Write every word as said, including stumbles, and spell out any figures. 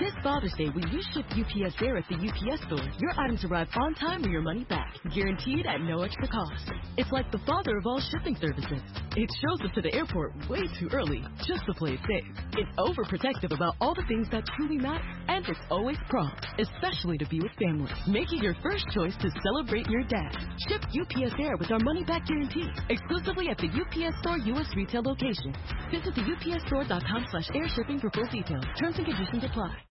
This Father's Day, when you ship U P S Air at the U P S store, your items arrive on time or your money back, guaranteed at no extra cost. It's like the father of all shipping services. It shows up to the airport way too early, just to play it safe. It's overprotective about all the things that truly matter, and it's always prompt, especially to be with family. Make it your first choice to celebrate your dad. Ship U P S Air with our money-back guarantee, exclusively at the U P S Store U S retail location. Visit the U P S store dot com slash air shipping for full details. Terms and conditions apply.